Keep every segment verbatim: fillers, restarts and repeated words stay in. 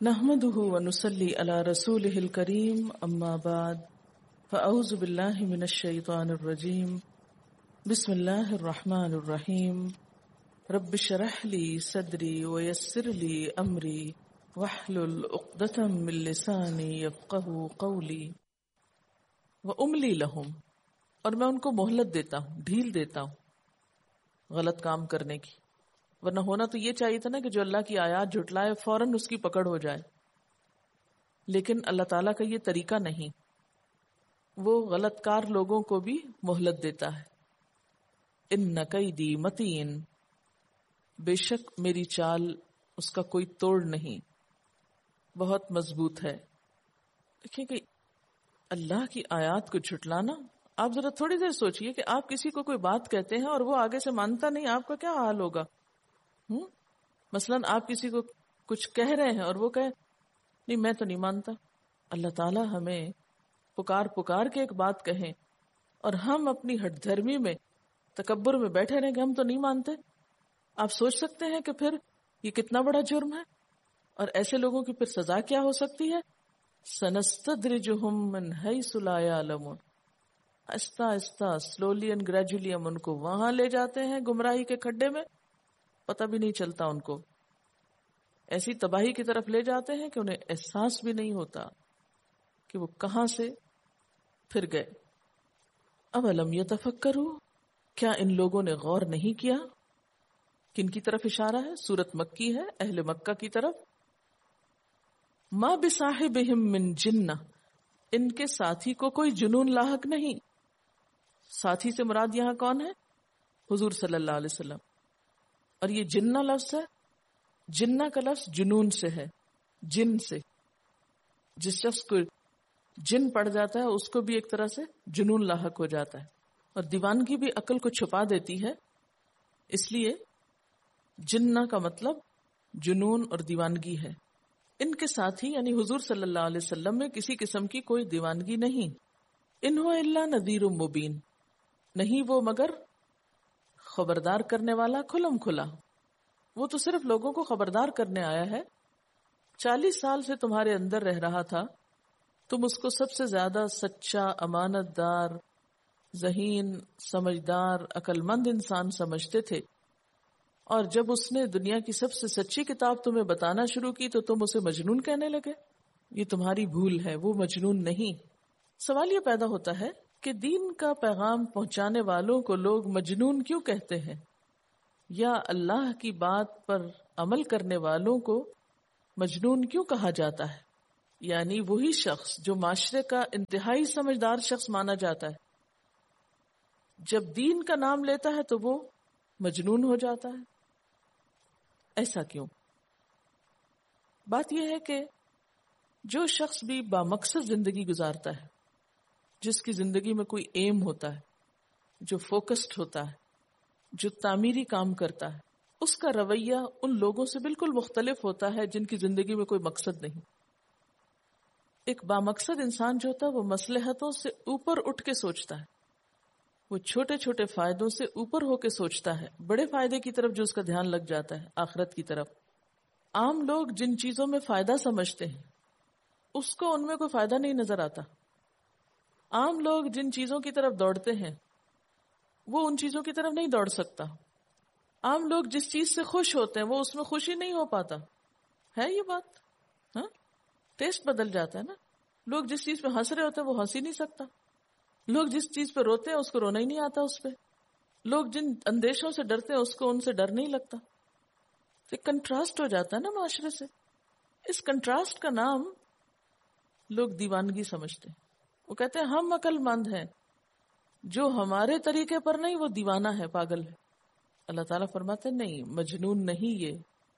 نحمده ونصلي على رسوله الكريم اما بعد فاعوذ بالله من الشيطان الرجيم بسم الله الرحمن الرحيم رب اشرح لي صدري ويسر لي امري واحلل عقدة من لساني يفقهوا قولي واملي لهم، اور میں ان کو مہلت دیتا ہوں، ڈھیل دیتا ہوں غلط کام کرنے کی. ورنہ ہونا تو یہ چاہیے تھا نا کہ جو اللہ کی آیات جھٹلائے فوراً اس کی پکڑ ہو جائے، لیکن اللہ تعالیٰ کا یہ طریقہ نہیں. وہ غلط کار لوگوں کو بھی مہلت دیتا ہے. ان کیدی متین، بے شک میری چال اس کا کوئی توڑ نہیں، بہت مضبوط ہے. دیکھیں کہ اللہ کی آیات کو جھٹلانا، آپ ذرا تھوڑی دیر سوچئے کہ آپ کسی کو کوئی بات کہتے ہیں اور وہ آگے سے مانتا نہیں، آپ کا کیا حال ہوگا؟ ہوں مثلا آپ کسی کو کچھ کہہ رہے ہیں اور وہ کہے نہیں میں تو نہیں مانتا. اللہ تعالیٰ ہمیں پکار پکار کے ایک بات کہیں اور ہم اپنی ہٹ دھرمی میں تکبر میں بیٹھے رہیں کہ ہم تو نہیں مانتے. آپ سوچ سکتے ہیں کہ پھر یہ کتنا بڑا جرم ہے، اور ایسے لوگوں کی پھر سزا کیا ہو سکتی ہے. سنستدرجہم من حیث لا یعلمون، آہستہ آہستہ سلولی اینڈ گریجولی ہم ان کو وہاں لے جاتے ہیں گمراہی کے کھڈے میں، پتہ بھی نہیں چلتا ان کو. ایسی تباہی کی طرف لے جاتے ہیں کہ انہیں احساس بھی نہیں ہوتا کہ وہ کہاں سے پھر گئے. اولم یتفکروا، کیا ان لوگوں نے غور نہیں کیا؟ کن کی طرف اشارہ ہے؟ سورت مکی ہے، اہل مکہ کی طرف. ما بصاحبہم من جنہ، ان کے ساتھی کو کوئی جنون لاحق نہیں. ساتھی سے مراد یہاں کون ہے؟ حضور صلی اللہ علیہ وسلم. اور یہ جنہ لفظ ہے، جنہ کا لفظ جنون سے ہے، جن سے. جس شخص کو جن پڑ جاتا ہے اس کو بھی ایک طرح سے جنون لاحق ہو جاتا ہے، اور دیوانگی بھی عقل کو چھپا دیتی ہے. اس لیے جنہ کا مطلب جنون اور دیوانگی ہے. ان کے ساتھی یعنی حضور صلی اللہ علیہ وسلم میں کسی قسم کی کوئی دیوانگی نہیں. ان هو الا نذیر مبین، نہیں وہ مگر خبردار کرنے والا کھلم کھلا. وہ تو صرف لوگوں کو خبردار کرنے آیا ہے. چالیس سال سے تمہارے اندر رہ رہا تھا، تم اس کو سب سے زیادہ سچا، امانت دار، ذہین، سمجھدار، عقل مند انسان سمجھتے تھے. اور جب اس نے دنیا کی سب سے سچی کتاب تمہیں بتانا شروع کی تو تم اسے مجنون کہنے لگے. یہ تمہاری بھول ہے، وہ مجنون نہیں. سوال یہ پیدا ہوتا ہے کہ دین کا پیغام پہنچانے والوں کو لوگ مجنون کیوں کہتے ہیں، یا اللہ کی بات پر عمل کرنے والوں کو مجنون کیوں کہا جاتا ہے؟ یعنی وہی شخص جو معاشرے کا انتہائی سمجھدار شخص مانا جاتا ہے، جب دین کا نام لیتا ہے تو وہ مجنون ہو جاتا ہے. ایسا کیوں؟ بات یہ ہے کہ جو شخص بھی بامقصد زندگی گزارتا ہے، جس کی زندگی میں کوئی ایم ہوتا ہے، جو فوکسڈ ہوتا ہے، جو تعمیری کام کرتا ہے، اس کا رویہ ان لوگوں سے بالکل مختلف ہوتا ہے جن کی زندگی میں کوئی مقصد نہیں. ایک بامقصد انسان جو ہوتا ہے وہ مصلحتوں سے اوپر اٹھ کے سوچتا ہے، وہ چھوٹے چھوٹے فائدوں سے اوپر ہو کے سوچتا ہے، بڑے فائدے کی طرف جو اس کا دھیان لگ جاتا ہے، آخرت کی طرف. عام لوگ جن چیزوں میں فائدہ سمجھتے ہیں اس کو ان میں کوئی فائدہ نہیں نظر آتا. عام لوگ جن چیزوں کی طرف دوڑتے ہیں وہ ان چیزوں کی طرف نہیں دوڑ سکتا. عام لوگ جس چیز سے خوش ہوتے ہیں وہ اس میں خوشی نہیں ہو پاتا. ہے یہ بات؟ ہاں، ٹیسٹ بدل جاتا ہے نا. لوگ جس چیز پہ ہنس رہے ہوتے ہیں وہ ہنس ہی نہیں سکتا. لوگ جس چیز پہ روتے ہیں اس کو رونا ہی نہیں آتا اس پہ. لوگ جن اندیشوں سے ڈرتے ہیں اس کو ان سے ڈر نہیں لگتا. تو ایک کنٹراسٹ ہو جاتا ہے نا معاشرے سے. اس کنٹراسٹ کا نام لوگ دیوانگی سمجھتے ہیں. وہ کہتے ہیں ہم عقل مند ہیں، جو ہمارے طریقے پر نہیں وہ دیوانہ ہے، پاگل ہے. اللہ تعالیٰ فرماتے ہیں نہیں، مجنون نہیں. یہ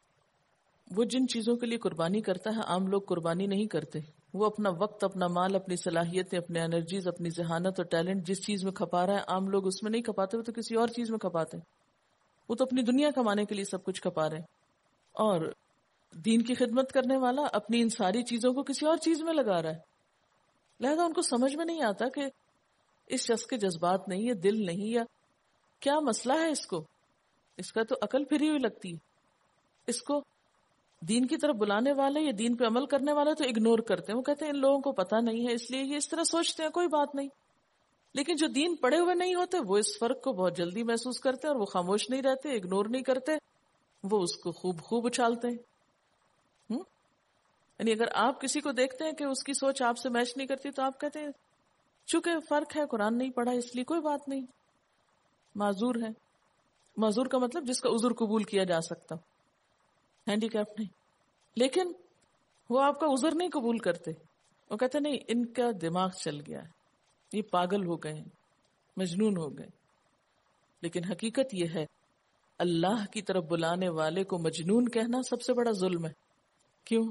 وہ جن چیزوں کے لیے قربانی کرتا ہے عام لوگ قربانی نہیں کرتے. وہ اپنا وقت، اپنا مال، اپنی صلاحیتیں، اپنے انرجیز، اپنی ذہانت اور ٹیلنٹ جس چیز میں کھپا رہا ہے عام لوگ اس میں نہیں کھپاتے، وہ تو کسی اور چیز میں کھپاتے ہیں. وہ تو اپنی دنیا کمانے کے لیے سب کچھ کھپا رہے ہیں. اور دین کی خدمت کرنے والا اپنی ان ساری چیزوں کو کسی اور چیز میں لگا رہا ہے. لہذا ان کو سمجھ میں نہیں آتا کہ اس شخص کے جذبات نہیں، یا دل نہیں، یا کیا مسئلہ ہے. اس کو اس کا تو عقل پھری ہوئی لگتی ہے. اس کو دین کی طرف بلانے والے یا دین پہ عمل کرنے والے تو اگنور کرتے ہیں، وہ کہتے ہیں ان لوگوں کو پتہ نہیں ہے اس لیے یہ اس طرح سوچتے ہیں، کوئی بات نہیں. لیکن جو دین پڑھے ہوئے نہیں ہوتے وہ اس فرق کو بہت جلدی محسوس کرتے ہیں اور وہ خاموش نہیں رہتے، اگنور نہیں کرتے، وہ اس کو خوب خوب اچھالتے ہیں. ہم؟ یعنی اگر آپ کسی کو دیکھتے ہیں کہ اس کی سوچ آپ سے میچ نہیں کرتی تو آپ کہتے ہیں چونکہ فرق ہے، قرآن نہیں پڑھا اس لیے کوئی بات نہیں، معذور ہے. معذور کا مطلب جس کا عذر قبول کیا جا سکتا، ہینڈی کیپ نہیں. لیکن وہ آپ کا عذر نہیں قبول کرتے، وہ کہتے نہیں ان کا دماغ چل گیا ہے، یہ پاگل ہو گئے ہیں، مجنون ہو گئے. لیکن حقیقت یہ ہے اللہ کی طرف بلانے والے کو مجنون کہنا سب سے بڑا ظلم ہے. کیوں؟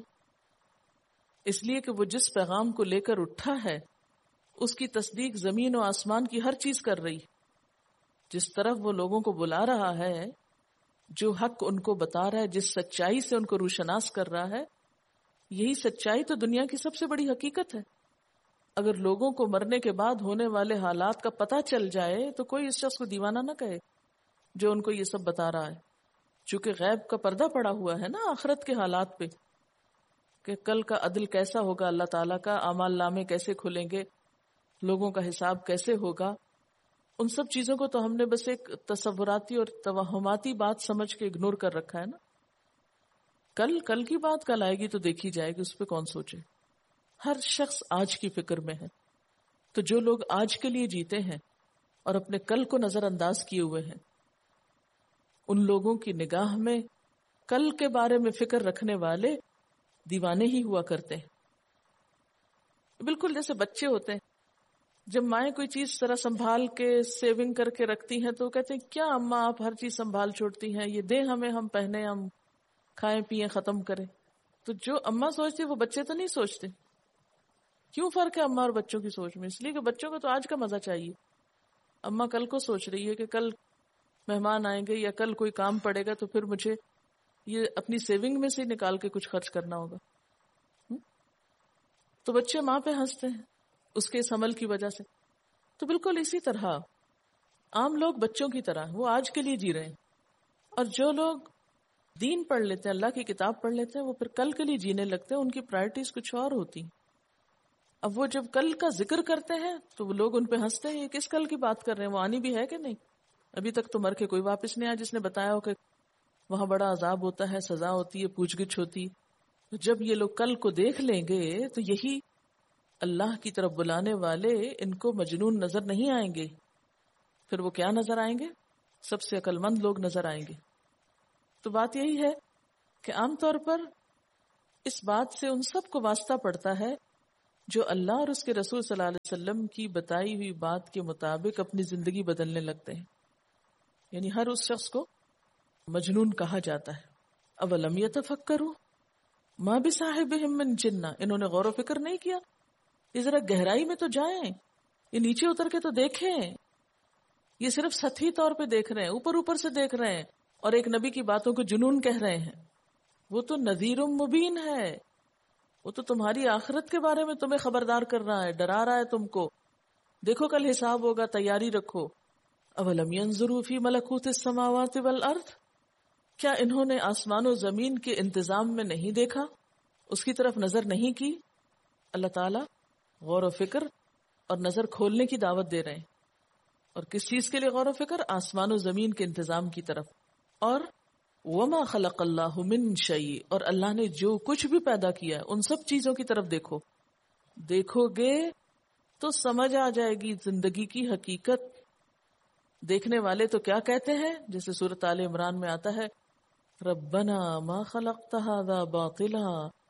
اس لیے کہ وہ جس پیغام کو لے کر اٹھا ہے اس کی تصدیق زمین و آسمان کی ہر چیز کر رہی. جس طرف وہ لوگوں کو بلا رہا ہے، جو حق ان کو بتا رہا ہے، جس سچائی سے ان کو روشناس کر رہا ہے، یہی سچائی تو دنیا کی سب سے بڑی حقیقت ہے. اگر لوگوں کو مرنے کے بعد ہونے والے حالات کا پتہ چل جائے تو کوئی اس شخص کو دیوانہ نہ کہے جو ان کو یہ سب بتا رہا ہے. چونکہ غیب کا پردہ پڑا ہوا ہے نا آخرت کے حالات پہ، کہ کل کا عدل کیسا ہوگا، اللہ تعالیٰ کا اعمال نامے کیسے کھلیں گے، لوگوں کا حساب کیسے ہوگا. ان سب چیزوں کو تو ہم نے بس ایک تصوراتی اور توہماتی بات سمجھ کے اگنور کر رکھا ہے نا. کل کل کی بات کل آئے گی تو دیکھی جائے گی، اس پہ کون سوچے. ہر شخص آج کی فکر میں ہے. تو جو لوگ آج کے لیے جیتے ہیں اور اپنے کل کو نظر انداز کیے ہوئے ہیں، ان لوگوں کی نگاہ میں کل کے بارے میں فکر رکھنے والے دیوانے ہی ہوا کرتے ہیں. بالکل جیسے بچے ہوتے ہیں، جب مائیں کوئی چیز ذرا سنبھال کے سیونگ کر کے رکھتی ہیں تو کہتے ہیں کیا اماں آپ ہر چیز سنبھال چھوڑتی ہیں، یہ دیں ہمیں، ہم پہنے، ہم کھائیں پیئیں ختم کریں. تو جو اماں سوچتی وہ بچے تو نہیں سوچتے. کیوں فرق ہے اماں اور بچوں کی سوچ میں؟ اس لیے کہ بچوں کو تو آج کا مزہ چاہیے. اماں کل کو سوچ رہی ہے کہ کل مہمان آئیں گے یا کل کوئی کام پڑے گا تو پھر مجھے یہ اپنی سیونگ میں سے نکال کے کچھ خرچ کرنا ہوگا. تو بچے ماں پہ ہنستے ہیں اس کے اس عمل کی وجہ سے. تو بالکل اسی طرح عام لوگ بچوں کی طرح وہ آج کے لیے جی رہے ہیں، اور جو لوگ دین پڑھ لیتے ہیں، اللہ کی کتاب پڑھ لیتے ہیں، وہ پھر کل کے لیے جینے لگتے ہیں. ان کی پرائرٹیز کچھ اور ہوتی. اب وہ جب کل کا ذکر کرتے ہیں تو وہ لوگ ان پہ ہنستے ہیں، یہ کس کل کی بات کر رہے ہیں، وہ آنی بھی ہے کہ نہیں؟ ابھی تک تو مر کے کوئی واپس نہیں آیا جس نے بتایا ہو کہ وہاں بڑا عذاب ہوتا ہے، سزا ہوتی ہے، پوچھ گچھ ہوتی. جب یہ لوگ کل کو دیکھ لیں گے تو یہی اللہ کی طرف بلانے والے ان کو مجنون نظر نہیں آئیں گے. پھر وہ کیا نظر آئیں گے؟ سب سے عقل مند لوگ نظر آئیں گے. تو بات یہی ہے کہ عام طور پر اس بات سے ان سب کو واسطہ پڑتا ہے جو اللہ اور اس کے رسول صلی اللہ علیہ وسلم کی بتائی ہوئی بات کے مطابق اپنی زندگی بدلنے لگتے ہیں. یعنی ہر اس شخص کو مجنون کہا جاتا ہے. اولم یتفکروا ما بصاحبہم من جنہ، انہوں نے غور و فکر نہیں کیا؟ یہ ذرا گہرائی میں تو جائیں، یہ نیچے اتر کے تو دیکھیں. یہ صرف سطحی طور پہ دیکھ رہے ہیں، اوپر اوپر سے دیکھ رہے ہیں اور ایک نبی کی باتوں کو جنون کہہ رہے ہیں. وہ تو نذیر مبین ہے، وہ تو تمہاری آخرت کے بارے میں تمہیں خبردار کر رہا ہے، ڈرا رہا ہے تم کو. دیکھو کل حساب ہوگا، تیاری رکھو. اولم ينظروا فی ملکوت السماوات والارض، کیا انہوں نے آسمان و زمین کے انتظام میں نہیں دیکھا، اس کی طرف نظر نہیں کی؟ اللہ تعالیٰ غور و فکر اور نظر کھولنے کی دعوت دے رہے ہیں. اور کس چیز کے لیے غور و فکر؟ آسمان و زمین کے انتظام کی طرف. اور وما خلق اللہ من شیء، اور اللہ نے جو کچھ بھی پیدا کیا ہے ان سب چیزوں کی طرف دیکھو. دیکھو گے تو سمجھ آ جائے گی زندگی کی حقیقت. دیکھنے والے تو کیا کہتے ہیں، جیسے سورۃ آل عمران میں آتا ہے ربنا ما خلقت هذا باطلا،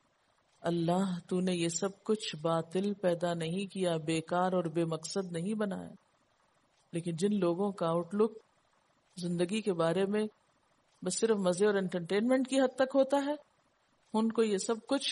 اللہ تو نے یہ سب کچھ باطل پیدا نہیں کیا، بیکار اور بے مقصد نہیں بنایا. لیکن جن لوگوں کا آؤٹ لک زندگی کے بارے میں بس صرف مزے اور انٹرٹینمنٹ کی حد تک ہوتا ہے، ان کو یہ سب کچھ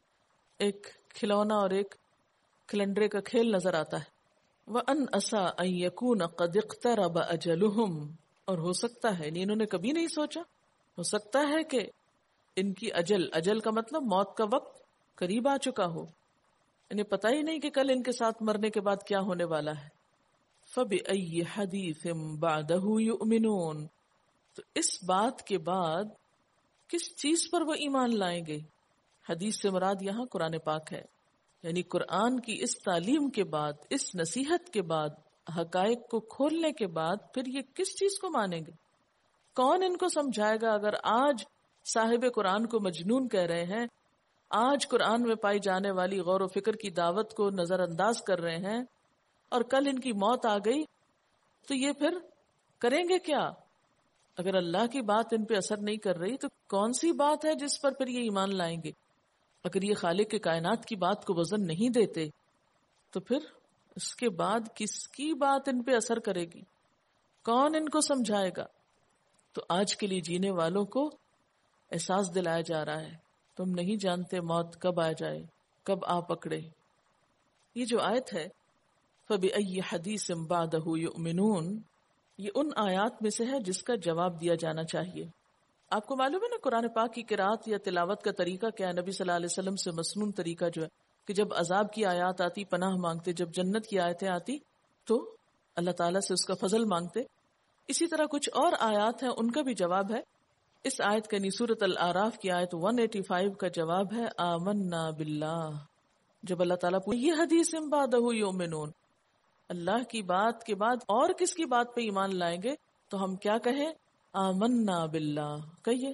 ایک کھلونا اور ایک کلنڈرے کا کھیل نظر آتا ہے. وَأَنْ أَسَىٰ أَنْ يَكُونَ قَدْ اقْتَرَبَ أَجَلُهُمْ، اور ہو سکتا ہے، یعنی انہوں نے کبھی نہیں سوچا، ہو سکتا ہے کہ ان کی اجل، اجل کا مطلب موت کا وقت قریب آ چکا ہو. انہیں پتہ ہی نہیں کہ کل ان کے ساتھ مرنے کے بعد کیا ہونے والا ہے. فَبِأَيِّ حَدِيثٍ بَعْدَهُ يُؤْمِنُونَ، تو اس بات کے بعد کس چیز پر وہ ایمان لائیں گے؟ حدیث سے مراد یہاں قرآن پاک ہے، یعنی قرآن کی اس تعلیم کے بعد، اس نصیحت کے بعد، حقائق کو کھولنے کے بعد پھر یہ کس چیز کو مانیں گے؟ کون ان کو سمجھائے گا؟ اگر آج صاحب قرآن کو مجنون کہہ رہے ہیں، آج قرآن میں پائی جانے والی غور و فکر کی دعوت کو نظر انداز کر رہے ہیں، اور کل ان کی موت آ گئی تو یہ پھر کریں گے کیا؟ اگر اللہ کی بات ان پہ اثر نہیں کر رہی تو کون سی بات ہے جس پر پھر یہ ایمان لائیں گے؟ اگر یہ خالق کے کائنات کی بات کو وزن نہیں دیتے تو پھر اس کے بعد کس کی بات ان پہ اثر کرے گی؟ کون ان کو سمجھائے گا؟ تو آج کے لیے جینے والوں کو احساس دلایا جا رہا ہے، تم نہیں جانتے موت کب آ جائے، کب آ پکڑے۔ یہ جو آیت ہے فَبِأَيِّ حَدِيثٍ بَعْدَهُ يُؤْمِنُونَ، یہ ان آیات میں سے ہے جس کا جواب دیا جانا چاہیے۔ آپ کو معلوم ہے نا قرآن پاک کی قرات یا تلاوت کا طریقہ کیا ہے؟ نبی صلی اللہ علیہ وسلم سے مسنون طریقہ جو ہے کہ جب عذاب کی آیات آتی پناہ مانگتے، جب جنت کی آیتیں آتی تو اللہ تعالیٰ سے اس کا فضل مانگتے۔ اسی طرح کچھ اور آیات ہیں ان کا بھی جواب ہے۔ اس آیت کا سورۃ الاعراف کی آیت ایک سو پچاسی کا جواب ہے آمنا باللہ۔ جب اللہ تعالیٰ پوچھے یہ حدیث بعدہ یؤمنون، اللہ کی بات کے بعد اور کس کی بات پہ ایمان لائیں گے، تو ہم کیا کہیں؟ آمنا باللہ کہیے،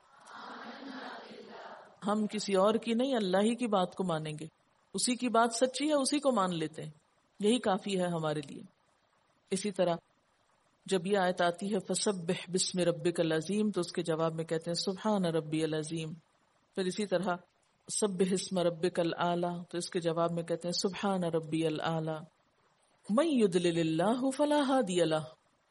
ہم کسی اور کی نہیں اللہ ہی کی بات کو مانیں گے، اسی کی بات سچی ہے، اسی کو مان لیتے ہیں، یہی کافی ہے ہمارے لیے۔ اسی طرح جب یہ آیت آتی ہے فسبح بسم ربک العظیم تو اس کے جواب میں کہتے ہیں سبحان ربی العظیم۔ پھر اسی طرح سبح اسم ربک الاعلی تو اس کے جواب میں کہتے ہیں سبحان ربی الاعلی۔ من یضلل اللہ فلا ہادی لہ،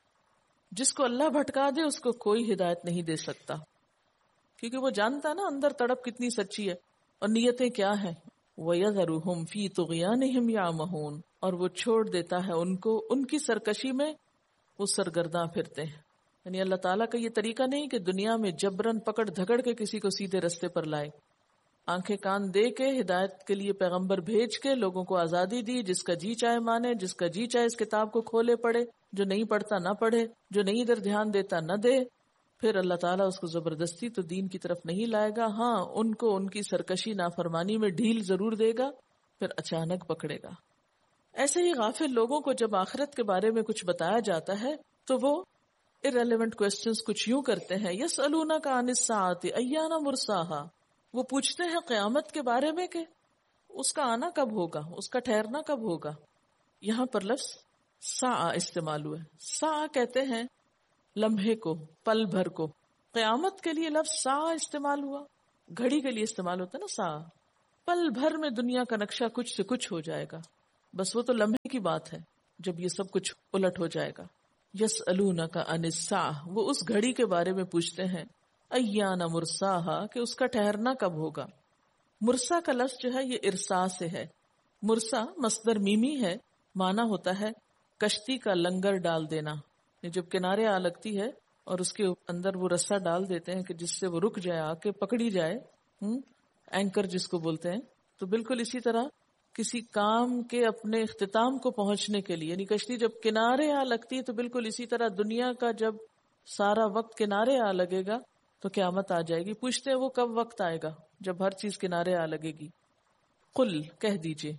جس کو اللہ بھٹکا دے اس کو کوئی ہدایت نہیں دے سکتا، کیونکہ وہ جانتا ہے نا اندر تڑپ کتنی سچی ہے اور نیتیں کیا ہیں۔ وَيَذَرُهُمْ فِي طُغْيَانِهِمْ يَعْمَهُونَ، اور وہ چھوڑ دیتا ہے ان کو ان کی سرکشی میں وہ سرگرداں پھرتے ہیں۔ یعنی اللہ تعالیٰ کا یہ طریقہ نہیں کہ دنیا میں جبرن پکڑ دھکڑ کے کسی کو سیدھے رستے پر لائے، آنکھیں کان دے کے ہدایت کے لیے پیغمبر بھیج کے لوگوں کو آزادی دی، جس کا جی چاہے مانے، جس کا جی چاہے اس کتاب کو کھولے پڑھے، جو نہیں پڑھتا نہ پڑھے، جو نہیں ادھر دھیان دیتا نہ دے۔ پھر اللہ تعالیٰ اس کو زبردستی تو دین کی طرف نہیں لائے گا، ہاں ان کو ان کی سرکشی نافرمانی میں ڈھیل ضرور دے گا، پھر اچانک پکڑے گا۔ ایسے ہی غافل لوگوں کو جب آخرت کے بارے میں کچھ بتایا جاتا ہے تو وہ irrelevant questions کچھ یوں کرتے ہیں، یسألونک عن الساعۃ ایان مرساہا، وہ پوچھتے ہیں قیامت کے بارے میں کہ اس کا آنا کب ہوگا، اس کا ٹھہرنا کب ہوگا۔ یہاں پر لفظ ساعہ استعمال ہوا ہے، ساعہ کہتے ہیں لمحے کو، پل بھر کو۔ قیامت کے لیے لفظ ساعہ استعمال ہوا، گھڑی کے لیے استعمال ہوتا ہے نا ساعہ۔ پل بھر میں دنیا کا نقشہ کچھ سے کچھ ہو جائے گا، بس وہ تو لمحے کی بات ہے جب یہ سب کچھ الٹ ہو جائے گا۔ یسألونک عن الساعہ، وہ اس گھڑی کے بارے میں پوچھتے ہیں، ایان مرساہا، کہ اس کا ٹھہرنا کب ہوگا۔ مرسا کا لفظ جو ہے یہ ارسا سے ہے۔ مرسا مصدر میمی ہے، معنی ہوتا ہے کشتی کا لنگر ڈال دینا، جب کنارے آ لگتی ہے اور اس کے اندر وہ رسا ڈال دیتے ہیں کہ جس سے وہ رک جائے، آ کے پکڑی جائے، ہم اینکر جس کو بولتے ہیں۔ تو بالکل اسی طرح کسی کام کے اپنے اختتام کو پہنچنے کے لیے، یعنی کشتی جب کنارے آ لگتی ہے تو بالکل اسی طرح دنیا کا جب سارا وقت کنارے آ لگے گا تو قیامت آ جائے گی۔ پوچھتے ہیں وہ کب وقت آئے گا جب ہر چیز کنارے آ لگے گی۔ قل، کہہ دیجئے،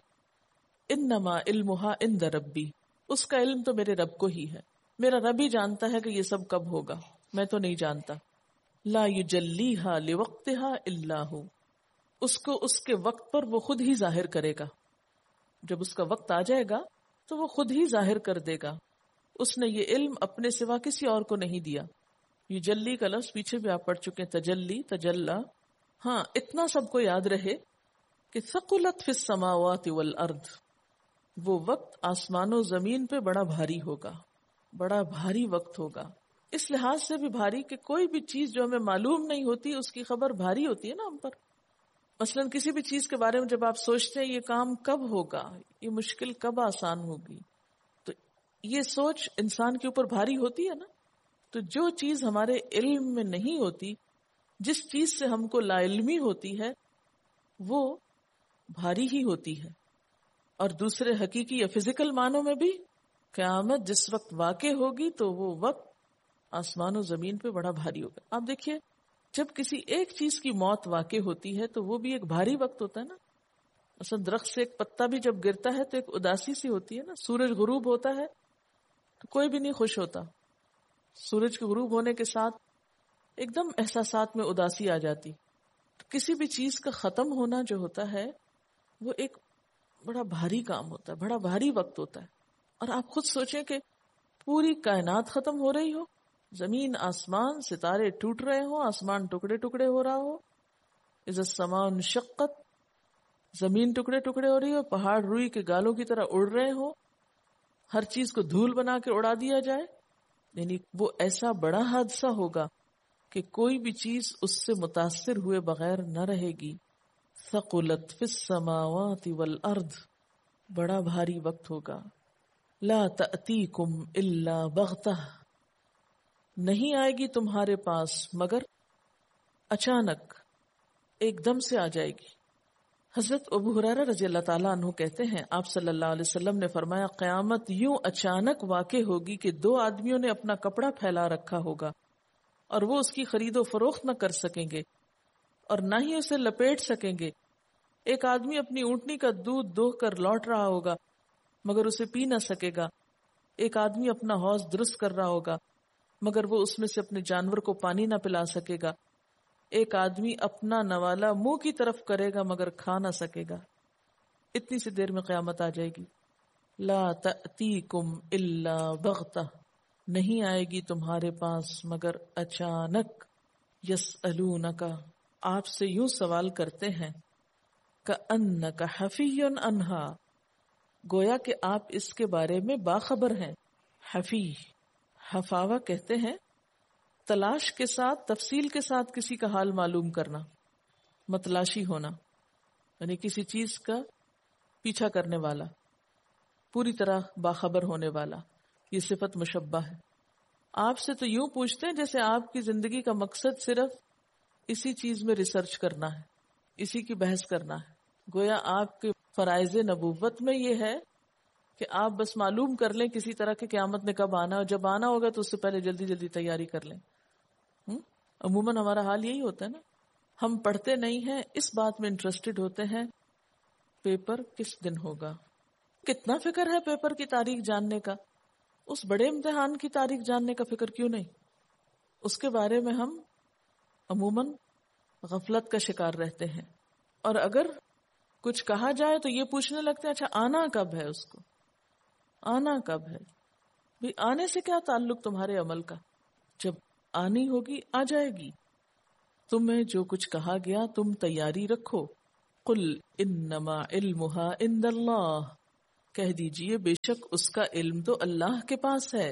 انما علمها عند ربی، اس کا علم تو میرے رب کو ہی ہے، میرا رب ہی جانتا ہے کہ یہ سب کب ہوگا، میں تو نہیں جانتا۔ لا یجلیھا لوقتھا الا ہو، اس کو اس کے وقت پر وہ خود ہی ظاہر کرے گا، جب اس کا وقت آ جائے گا تو وہ خود ہی ظاہر کر دے گا۔ اس نے یہ علم اپنے سوا کسی اور کو نہیں دیا۔ یجلی کا لفظ پیچھے بھی آپ پڑھ چکے ہیں، تجلی، تجلا۔ ہاں اتنا سب کو یاد رہے کہ ثقلت فی السماوات والارض، وہ وقت آسمان و زمین پہ بڑا بھاری ہوگا، بڑا بھاری وقت ہوگا۔ اس لحاظ سے بھی بھاری کہ کوئی بھی چیز جو ہمیں معلوم نہیں ہوتی اس کی خبر بھاری ہوتی ہے نا ہم پر۔ مثلا کسی بھی چیز کے بارے میں جب آپ سوچتے ہیں یہ کام کب ہوگا، یہ مشکل کب آسان ہوگی، تو یہ سوچ انسان کے اوپر بھاری ہوتی ہے نا۔ تو جو چیز ہمارے علم میں نہیں ہوتی، جس چیز سے ہم کو لا علمی ہوتی ہے، وہ بھاری ہی ہوتی ہے۔ اور دوسرے حقیقی یا فزیکل معنوں میں بھی قیامت جس وقت واقع ہوگی تو وہ وقت آسمان و زمین پہ بڑا بھاری ہوگا۔ آپ دیکھیے جب کسی ایک چیز کی موت واقع ہوتی ہے تو وہ بھی ایک بھاری وقت ہوتا ہے نا. مثلا درخت سے ایک پتا بھی جب گرتا ہے تو ایک اداسی سی ہوتی ہے نا. سورج غروب ہوتا ہے تو کوئی بھی نہیں خوش ہوتا. سورج کے غروب ہونے کے ساتھ ایک دم احساسات میں اداسی آ جاتی. تو کسی بھی چیز کا ختم ہونا جو ہوتا ہے وہ ایک بڑا بھاری کام ہوتا ہے, بڑا بھاری وقت ہوتا ہے. اور آپ خود سوچیں کہ پوری کائنات ختم ہو رہی ہو, زمین آسمان ستارے ٹوٹ رہے ہوں, آسمان ٹکڑے ٹکڑے ہو رہا ہو, اذا السماء انشقت, زمین ٹکڑے ٹکڑے ہو رہی ہو, پہاڑ روئی کے گالوں کی طرح اڑ رہے ہو, ہر چیز کو دھول بنا کے اڑا دیا جائے. یعنی وہ ایسا بڑا حادثہ ہوگا کہ کوئی بھی چیز اس سے متاثر ہوئے بغیر نہ رہے گی. ثقلت فی السماوات والارض, بڑا بھاری وقت ہوگا. لا تأتیکم الا بغتہ, نہیں آئے گی تمہارے پاس مگر اچانک, ایک دم سے آ جائے گی. حضرت ابو ہریرہ رضی اللہ تعالیٰ عنہ کہتے ہیں آپ صلی اللہ علیہ وسلم نے فرمایا قیامت یوں اچانک واقع ہوگی کہ دو آدمیوں نے اپنا کپڑا پھیلا رکھا ہوگا اور وہ اس کی خرید و فروخت نہ کر سکیں گے اور نہ ہی اسے لپیٹ سکیں گے. ایک آدمی اپنی اونٹنی کا دودھ دوہ کر لوٹ رہا ہوگا مگر اسے پی نہ سکے گا. ایک آدمی اپنا حوض درست کر رہا ہوگا مگر وہ اس میں سے اپنے جانور کو پانی نہ پلا سکے گا. ایک آدمی اپنا نوالا منہ کی طرف کرے گا مگر کھا نہ سکے گا. اتنی سی دیر میں قیامت آ جائے گی. لا تأتیکم الا بغتہ, نہیں آئے گی تمہارے پاس مگر اچانک. یسألونک, آپ سے یوں سوال کرتے ہیں, کأنک حفی عنہا, گویا کہ آپ اس کے بارے میں باخبر ہیں. حفی, حفاوہ کہتے ہیں تلاش کے ساتھ, تفصیل کے ساتھ کسی کا حال معلوم کرنا, متلاشی ہونا, یعنی کسی چیز کا پیچھا کرنے والا, پوری طرح باخبر ہونے والا. یہ صفت مشبہ ہے. آپ سے تو یوں پوچھتے ہیں جیسے آپ کی زندگی کا مقصد صرف اسی چیز میں ریسرچ کرنا ہے, اسی کی بحث کرنا ہے. گویا آپ کے فرائض نبوت میں یہ ہے کہ آپ بس معلوم کر لیں کسی طرح کہ قیامت نے کب آنا, اور جب آنا ہوگا تو اس سے پہلے جلدی جلدی تیاری کر لیں. عموماً ہمارا حال یہی ہوتا ہے نا, ہم پڑھتے نہیں ہیں, اس بات میں انٹرسٹڈ ہوتے ہیں پیپر کس دن ہوگا. کتنا فکر ہے پیپر کی تاریخ جاننے کا, اس بڑے امتحان کی تاریخ جاننے کا فکر کیوں نہیں؟ اس کے بارے میں ہم عموماً غفلت کا شکار رہتے ہیں. اور اگر کچھ کہا جائے تو یہ پوچھنے لگتے ہیں اچھا آنا کب ہے, اس کو آنا کب ہے. بھی آنے سے کیا تعلق تمہارے عمل کا, جب آنی ہوگی آ جائے گی. تمہیں جو کچھ کہا گیا تم تیاری رکھو. قل انما علمها عند اللہ, کہہ دیجئے بے شک اس کا علم تو اللہ کے پاس ہے.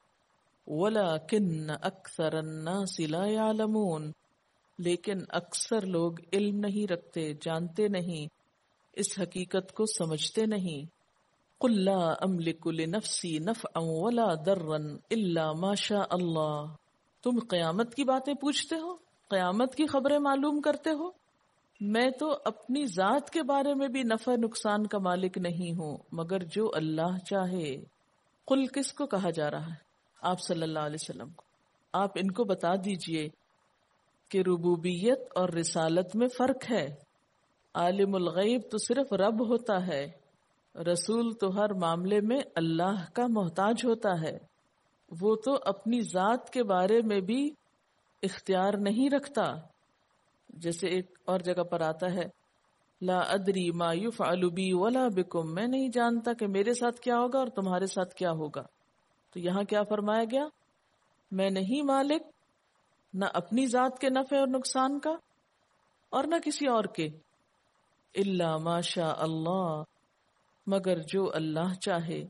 وَلَكِنَّ أَكْثَرَ النَّاسِ لَا يَعْلَمُونَ, لیکن اکثر لوگ علم نہیں رکھتے, جانتے نہیں, اس حقیقت کو سمجھتے نہیں. قُلْ لَا أَمْلِكُ لِنَفْسِي نَفْعًا وَلَا ضَرًّا إِلَّا مَا شَاءَ اللَّهُ. تم قیامت کی باتیں پوچھتے ہو, قیامت کی خبریں معلوم کرتے ہو, میں تو اپنی ذات کے بارے میں بھی نفع نقصان کا مالک نہیں ہوں مگر جو اللہ چاہے. قل کس کو کہا جا رہا ہے؟ آپ صلی اللہ علیہ وسلم کو. آپ ان کو بتا دیجئے کہ ربوبیت اور رسالت میں فرق ہے. عالم الغیب تو صرف رب ہوتا ہے, رسول تو ہر معاملے میں اللہ کا محتاج ہوتا ہے. وہ تو اپنی ذات کے بارے میں بھی اختیار نہیں رکھتا. جیسے ایک اور جگہ پر آتا ہے لا ادری ما یفعل بی ولا بکم, میں نہیں جانتا کہ میرے ساتھ کیا ہوگا اور تمہارے ساتھ کیا ہوگا. تو یہاں کیا فرمایا گیا؟ میں نہیں مالک نہ اپنی ذات کے نفع اور نقصان کا اور نہ کسی اور کے. الا ما شاء اللہ, مگر جو اللہ چاہے.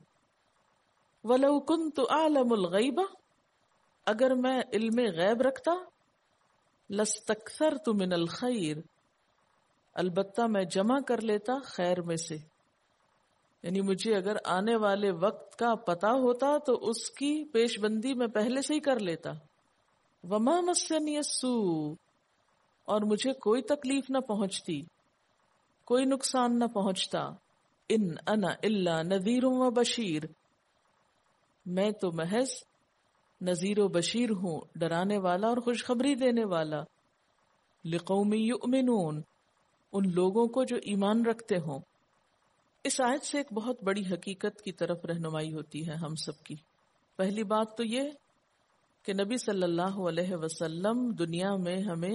ولو کنت اعلم الغیب, اگر میں علم غیب رکھتا, لستکثرت من الخیر, البتہ میں جمع کر لیتا خیر میں سے. یعنی مجھے اگر آنے والے وقت کا پتہ ہوتا تو اس کی پیش بندی میں پہلے سے ہی کر لیتا. وما مسنی السوء, اور مجھے کوئی تکلیف نہ پہنچتی, کوئی نقصان نہ پہنچتا. ان انا الا نذیر و بشیر, میں تو محض نذیر و بشیر ہوں, ڈرانے والا اور خوشخبری دینے والا. لقوم یؤمنون، ان لوگوں کو جو ایمان رکھتے ہوں۔ اس آیت سے ایک بہت بڑی حقیقت کی طرف رہنمائی ہوتی ہے ہم سب کی۔ پہلی بات تو یہ کہ نبی صلی اللہ علیہ وسلم دنیا میں ہمیں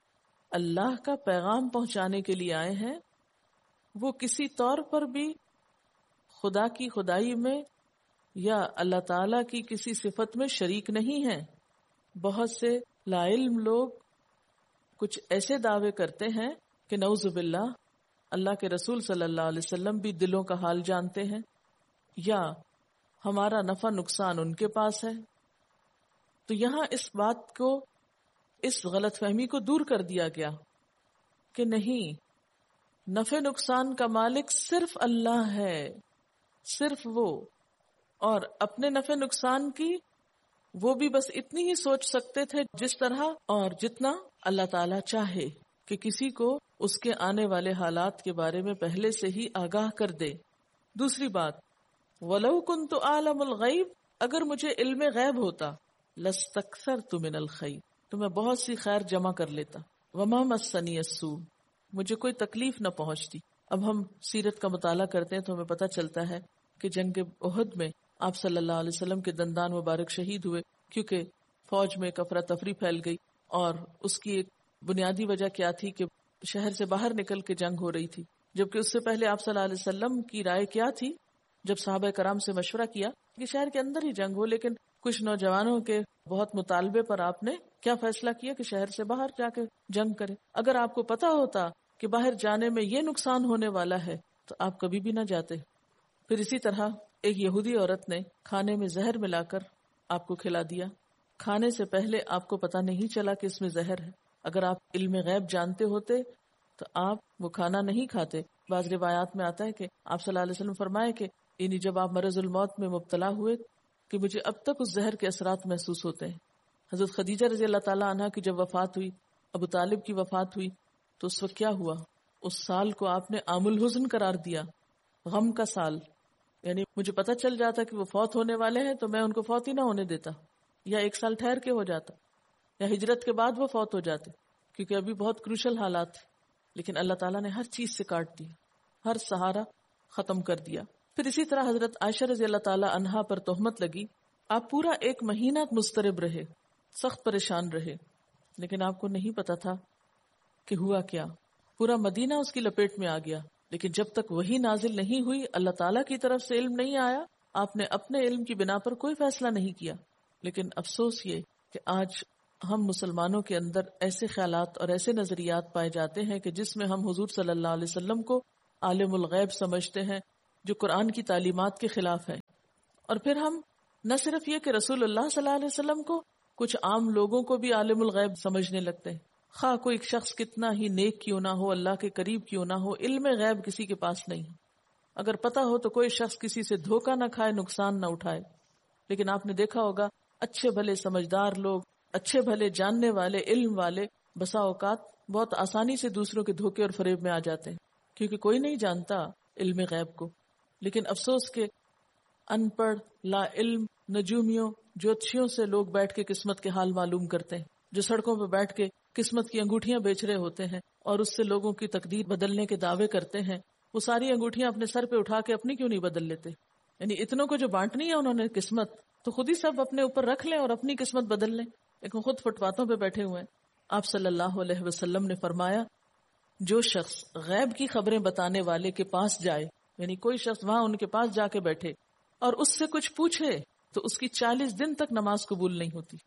اللہ کا پیغام پہنچانے کے لیے آئے ہیں۔ وہ کسی طور پر بھی خدا کی خدائی میں یا اللہ تعالی کی کسی صفت میں شریک نہیں ہیں۔ بہت سے لا علم لوگ کچھ ایسے دعوے کرتے ہیں کہ نعوذ باللہ اللہ کے رسول صلی اللہ علیہ وسلم بھی دلوں کا حال جانتے ہیں، یا ہمارا نفع نقصان ان کے پاس ہے۔ تو یہاں اس بات کو، اس غلط فہمی کو دور کر دیا گیا کہ نہیں، نفع نقصان کا مالک صرف اللہ ہے، صرف وہ، اور اپنے نفع نقصان کی وہ بھی بس اتنی ہی سوچ سکتے تھے جس طرح اور جتنا اللہ تعالیٰ چاہے، کہ کسی کو اس کے آنے والے حالات کے بارے میں پہلے سے ہی آگاہ کر دے۔ دوسری بات، وَلَوْ كُنْتُ أَعْلَمُ الْغَيْبَ، اگر مجھے علم غیب ہوتا، لَاسْتَكْثَرْتُ مِنَ الْخَيْرِ، تو میں بہت سی خیر جمع کر لیتا۔ وَمَا مَسَّنِيَ السُّوءُ، مجھے کوئی تکلیف نہ پہنچتی۔ اب ہم سیرت کا مطالعہ کرتے ہیں تو ہمیں پتہ چلتا ہے کہ جنگ احد میں آپ صلی اللہ علیہ وسلم کے دندان مبارک شہید ہوئے، کیونکہ فوج میں ایک افراتفری پھیل گئی، اور اس کی ایک بنیادی وجہ کیا تھی کہ شہر سے باہر نکل کے جنگ ہو رہی تھی، جبکہ اس سے پہلے آپ صلی اللہ علیہ وسلم کی رائے کیا تھی جب صحابہ کرام سے مشورہ کیا کہ شہر کے اندر ہی جنگ ہو، لیکن کچھ نوجوانوں کے بہت مطالبے پر آپ نے کیا فیصلہ کیا کہ شہر سے باہر جا کے جنگ کرے۔ اگر آپ کو پتا ہوتا کہ باہر جانے میں یہ نقصان ہونے والا ہے تو آپ کبھی بھی نہ جاتے۔ پھر اسی طرح ایک یہودی عورت نے کھانے میں زہر ملا کر آپ کو کھلا دیا، کھانے سے پہلے آپ کو پتہ نہیں چلا کہ اس میں زہر ہے۔ اگر آپ علم غیب جانتے ہوتے تو آپ وہ کھانا نہیں کھاتے۔ بعض روایات میں آتا ہے کہ آپ صلی اللہ علیہ وسلم فرمائے کہ یعنی جب آپ مرض الموت میں مبتلا ہوئے کہ مجھے اب تک اس زہر کے اثرات محسوس ہوتے ہیں۔ حضرت خدیجہ رضی اللہ تعالیٰ عنہ کی جب وفات ہوئی، ابو طالب کی وفات ہوئی، تو اس وقت کیا ہوا؟ اس سال کو آپ نے عام الحزن قرار دیا، غم کا سال۔ یعنی مجھے پتہ چل جاتا کہ وہ فوت ہونے والے ہیں تو میں ان کو فوت ہی نہ ہونے دیتا، یا ایک سال ٹھہر کے ہو جاتا، یا ہجرت کے بعد وہ فوت ہو جاتے، کیونکہ ابھی بہت کروشل حالات تھے۔ لیکن اللہ تعالیٰ نے ہر چیز سے کاٹ دیا، ہر سہارا ختم کر دیا۔ پھر اسی طرح حضرت عائشہ رضی اللہ تعالیٰ عنہا پر تہمت لگی، آپ پورا ایک مہینہ مضطرب رہے، سخت پریشان رہے، لیکن آپ کو نہیں پتا تھا کہ ہوا کیا۔ پورا مدینہ اس کی لپیٹ میں آ گیا، لیکن جب تک وہی نازل نہیں ہوئی، اللہ تعالیٰ کی طرف سے علم نہیں آیا، آپ نے اپنے علم کی بنا پر کوئی فیصلہ نہیں کیا۔ لیکن افسوس یہ کہ آج ہم مسلمانوں کے اندر ایسے خیالات اور ایسے نظریات پائے جاتے ہیں کہ جس میں ہم حضور صلی اللہ علیہ وسلم کو عالم الغیب سمجھتے ہیں، جو قرآن کی تعلیمات کے خلاف ہے۔ اور پھر ہم نہ صرف یہ کہ رسول اللہ صلی اللہ علیہ وسلم کو، کچھ عام لوگوں کو بھی عالم الغیب سمجھنے لگتے ہیں۔ خواہ کوئی شخص کتنا ہی نیک کیوں نہ ہو، اللہ کے قریب کیوں نہ ہو، علم غیب کسی کے پاس نہیں۔ اگر پتا ہو تو کوئی شخص کسی سے دھوکہ نہ کھائے، نقصان نہ اٹھائے۔ لیکن آپ نے دیکھا ہوگا اچھے بھلے سمجھدار لوگ، اچھے بھلے جاننے والے، علم والے، بسا اوقات بہت آسانی سے دوسروں کے دھوکے اور فریب میں آ جاتے ہیں، کیونکہ کوئی نہیں جانتا علم غیب کو۔ لیکن افسوس کہ ان پڑھ، لا علم، نجومیوں، جوتشیوں سے لوگ بیٹھ کے قسمت کے حال معلوم کرتے ہیں، جو سڑکوں پہ بیٹھ کے قسمت کی انگوٹھیاں بیچ رہے ہوتے ہیں اور اس سے لوگوں کی تقدیر بدلنے کے دعوے کرتے ہیں۔ وہ ساری انگوٹھیاں اپنے سر پہ اٹھا کے اپنی کیوں نہیں بدل لیتے؟ یعنی اتنوں کو جو بانٹنی ہے انہوں نے قسمت، تو خود ہی سب اپنے اوپر رکھ لیں اور اپنی قسمت بدل لیں، لیکن خود فٹ پاتھوں پہ بیٹھے ہوئے ہیں۔ آپ صلی اللہ علیہ وسلم نے فرمایا، جو شخص غیب کی خبریں بتانے والے کے پاس جائے، یعنی کوئی شخص وہاں ان کے پاس جا کے بیٹھے اور اس سے کچھ پوچھے، تو اس کی چالیس دن تک نماز قبول نہیں ہوتی۔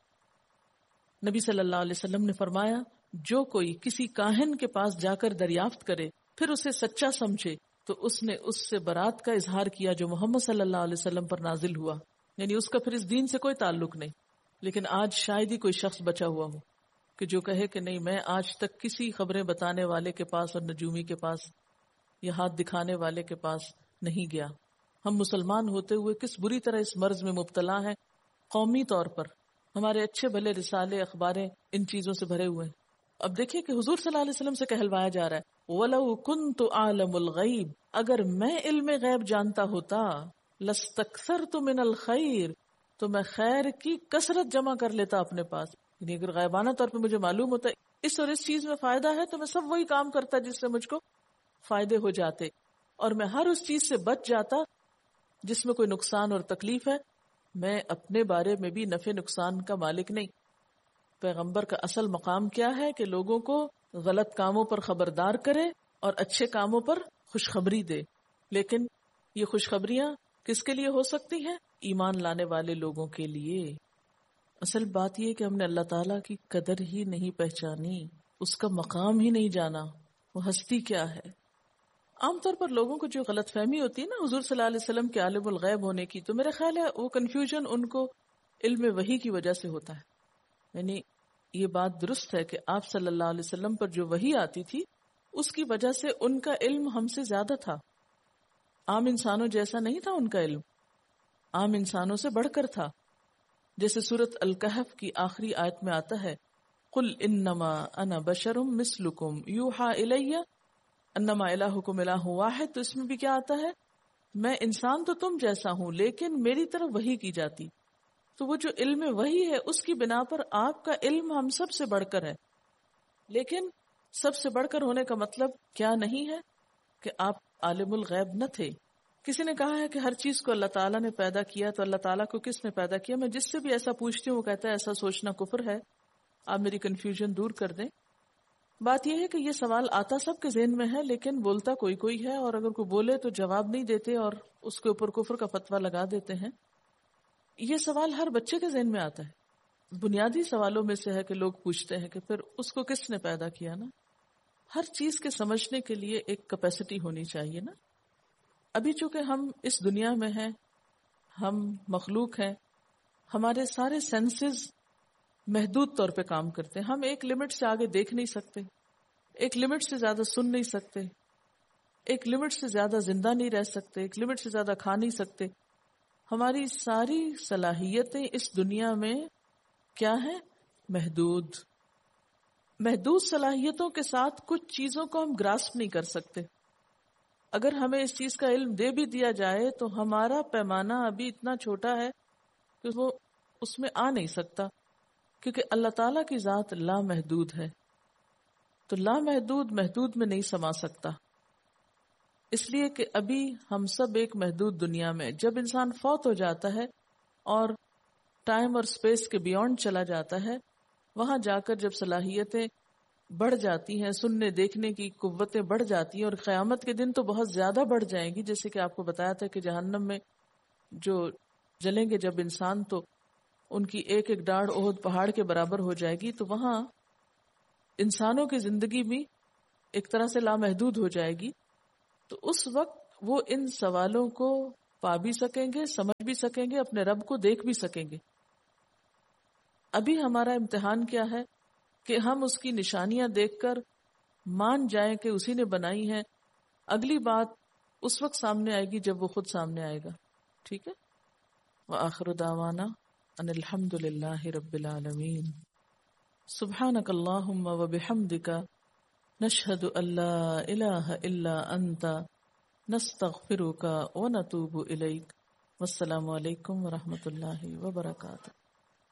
نبی صلی اللہ علیہ وسلم نے فرمایا، جو کوئی کسی کاہن کے پاس جا کر دریافت کرے پھر اسے سچا سمجھے تو اس نے اس سے برات کا اظہار کیا جو محمد صلی اللہ علیہ وسلم پر نازل ہوا، یعنی اس کا پھر اس دین سے کوئی تعلق نہیں۔ لیکن آج شاید ہی کوئی شخص بچا ہوا ہو کہ جو کہے کہ نہیں، میں آج تک کسی خبریں بتانے والے کے پاس اور نجومی کے پاس یا ہاتھ دکھانے والے کے پاس نہیں گیا۔ ہم مسلمان ہوتے ہوئے کس بری طرح اس مرض میں مبتلا ہیں۔ قومی طور پر ہمارے اچھے بھلے رسالے، اخباریں ان چیزوں سے بھرے ہوئے ہیں۔ اب دیکھیے کہ حضور صلی اللہ علیہ وسلم سے کہلوایا جا رہا ہے، وَلَوْ كُنْتُ أَعْلَمُ الْغَيْبِ، اگر میں علم غیب جانتا ہوتا، لَاسْتَكْثَرْتُ مِنَ الْخَيْرِ، تو میں خیر کی کثرت جمع کر لیتا اپنے پاس۔ یعنی اگر غیبانہ طور پہ مجھے معلوم ہوتا اس اور اس چیز میں فائدہ ہے تو میں سب وہی کام کرتا جس سے مجھ کو فائدے ہو جاتے، اور میں ہر اس چیز سے بچ جاتا جس میں کوئی نقصان اور تکلیف ہے. میں اپنے بارے میں بھی نفع نقصان کا مالک نہیں. پیغمبر کا اصل مقام کیا ہے کہ لوگوں کو غلط کاموں پر خبردار کرے اور اچھے کاموں پر خوشخبری دے. لیکن یہ خوشخبریاں کس کے لیے ہو سکتی ہیں؟ ایمان لانے والے لوگوں کے لیے. اصل بات یہ کہ ہم نے اللہ تعالیٰ کی قدر ہی نہیں پہچانی، اس کا مقام ہی نہیں جانا، وہ ہستی کیا ہے. عام طور پر لوگوں کو جو غلط فہمی ہوتی ہے نا حضور صلی اللہ علیہ وسلم کے عالم الغیب ہونے کی، تو میرا خیال ہے وہ کنفیوژن ان کو علم وحی کی وجہ سے ہوتا ہے. یعنی یہ بات درست ہے کہ آپ صلی اللہ علیہ وسلم پر جو وحی آتی تھی اس کی وجہ سے ان کا علم ہم سے زیادہ تھا. عام انسانوں جیسا نہیں تھا ان کا علم، عام انسانوں سے بڑھ کر تھا. جیسے سورۃ الکہف کی آخری آیت میں آتا ہے قل انما انا بشر مثلکم یوحی الی انما الہکم الہ واحد. تو اس میں بھی کیا آتا ہے؟ میں انسان تو تم جیسا ہوں لیکن میری طرف وحی کی جاتی. تو وہ جو علم وحی ہے اس کی بنا پر آپ کا علم ہم سب سے بڑھ کر ہے. لیکن سب سے بڑھ کر ہونے کا مطلب کیا نہیں ہے کہ آپ عالم الغیب نہ تھے. کسی نے کہا ہے کہ ہر چیز کو اللہ تعالیٰ نے پیدا کیا، تو اللہ تعالیٰ کو کس نے پیدا کیا؟ میں جس سے بھی ایسا پوچھتی ہوں وہ کہتا ہے ایسا سوچنا کفر ہے. آپ میری کنفیوژن دور کر دیں. بات یہ ہے کہ یہ سوال آتا سب کے ذہن میں ہے لیکن بولتا کوئی کوئی ہے، اور اگر کوئی بولے تو جواب نہیں دیتے اور اس کے اوپر کفر کا فتویٰ لگا دیتے ہیں. یہ سوال ہر بچے کے ذہن میں آتا ہے، بنیادی سوالوں میں سے ہے کہ لوگ پوچھتے ہیں کہ پھر اس کو کس نے پیدا کیا. نا ہر چیز کے سمجھنے کے لیے ایک کیپیسٹی ہونی چاہیے. نا ابھی چونکہ ہم اس دنیا میں ہیں، ہم مخلوق ہیں، ہمارے سارے سینسز محدود طور پہ کام کرتے ہیں. ہم ایک لمٹ سے آگے دیکھ نہیں سکتے، ایک لمٹ سے زیادہ سن نہیں سکتے، ایک لمٹ سے زیادہ زندہ نہیں رہ سکتے، ایک لمٹ سے زیادہ کھا نہیں سکتے. ہماری ساری صلاحیتیں اس دنیا میں کیا ہیں؟ محدود. محدود صلاحیتوں کے ساتھ کچھ چیزوں کو ہم گراسپ نہیں کر سکتے. اگر ہمیں اس چیز کا علم دے بھی دیا جائے تو ہمارا پیمانہ ابھی اتنا چھوٹا ہے کہ وہ اس میں آ نہیں سکتا، کیونکہ اللہ تعالیٰ کی ذات لامحدود ہے. تو لامحدود محدود میں نہیں سما سکتا. اس لیے کہ ابھی ہم سب ایک محدود دنیا میں، جب انسان فوت ہو جاتا ہے اور ٹائم اور سپیس کے بیونڈ چلا جاتا ہے، وہاں جا کر جب صلاحیتیں بڑھ جاتی ہیں، سننے دیکھنے کی قوتیں بڑھ جاتی ہیں، اور قیامت کے دن تو بہت زیادہ بڑھ جائیں گی. جیسے کہ آپ کو بتایا تھا کہ جہنم میں جو جلیں گے جب انسان، تو ان کی ایک ایک ڈاڑھ احد پہاڑ کے برابر ہو جائے گی. تو وہاں انسانوں کی زندگی بھی ایک طرح سے لامحدود ہو جائے گی. تو اس وقت وہ ان سوالوں کو پا بھی سکیں گے، سمجھ بھی سکیں گے، اپنے رب کو دیکھ بھی سکیں گے. ابھی ہمارا امتحان کیا ہے کہ ہم اس کی نشانیاں دیکھ کر مان جائیں کہ اسی نے بنائی ہیں. اگلی بات اس وقت سامنے آئے گی جب وہ خود سامنے آئے گا. ٹھیک ہے. وآخر دعوانا ان الحمد للہ رب العالمین. سبحانک اللہم وبحمدک نشہد ان لا الہ الا انت نستغفرک ونتوب الیک. والسلام علیکم ورحمۃ اللہ وبرکاتہ.